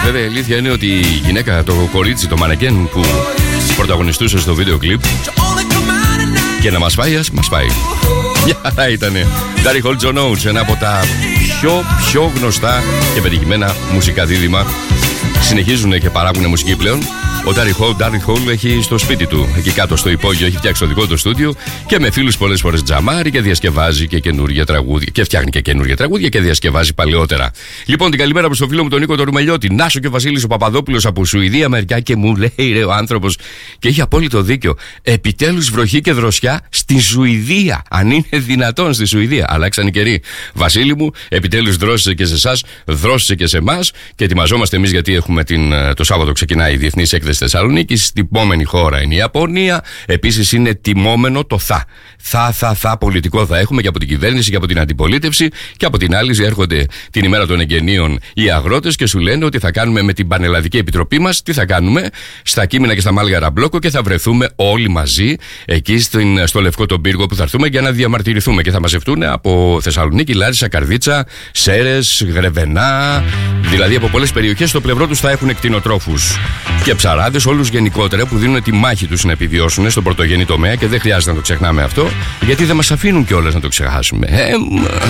Βέβαια η αλήθεια είναι ότι η γυναίκα, το κορίτσι, το μανεκέν που πρωταγωνιστούσε στο βίντεο κλιπ, και να μας φάει, μας φάει. Μια χαρά ήτανε. Daryl Hall, John Oates, ένα από τα πιο γνωστά και πετυχημένα μουσικά δίδυμα. Συνεχίζουν και παράγουν μουσική πλέον. Ο Daryl Hall έχει στο σπίτι του, εκεί κάτω στο υπόγειο, έχει φτιάξει το δικό του στούντιο και με φίλους πολλές φορές τζαμάρει και διασκευάζει και καινούργια τραγούδια. Και φτιάχνει και καινούργια τραγούδια και διασκευάζει παλαιότερα. Λοιπόν, την καλημέρα προς το φίλο μου τον Νίκο τον Ρουμελιώτη. Νάσο και ο Βασίλης ο Παπαδόπουλος από Σουηδία, μεριά, και μου λέει ρε ο άνθρωπος, και έχει απόλυτο δίκιο. Επιτέλους βροχή και δροσιά στη Σουηδία. Αν είναι δυνατόν στη Σουηδία. Αλλάξαν οι καιροί. Βασίλη μου, επιτέλους δρόσησε και σε εσάς, δρόσησε και σε εμάς και ετοιμαζόμαστε εμείς γιατί έχουμε το Σάββατο ξεκινάει η Διεθνής Έκθεση Θεσσαλονίκης. Την επόμενη χώρα είναι η Ιαπωνία. Επίσης είναι τιμόμενο το θα πολιτικό θα έχουμε και από την κυβέρνηση και από την αντιπολίτευση. Και από την άλλη έρχονται την ημέρα των εγγενείων οι αγρότες και σου λένε ότι θα κάνουμε με την Πανελλαδική Επιτροπή μας. Τι θα κάνουμε στα Κείμηνα και στα Μάλγαρα Μπλόκο και θα βρεθούμε όλοι μαζί εκεί στο Λευκό τον Πύργο που θα έρθουμε για να διαμαρτυρηθούμε. Και θα μαζευτούν από Θεσσαλονίκη, Λάρισα, Καρδίτσα, Σέρες, Γρεβενά. Δηλαδή από πολλές περιοχές στο πλευρό τους θα έχουν κτηνοτρόφους και ψαράδες, όλους γενικότερα που δίνουν τη μάχη τους να επιβιώσουν στον πρωτογενή τομέα και δεν χρειάζεται να το ξεχνάμε αυτό, γιατί δεν μας αφήνουν κιόλας να το ξεχάσουμε.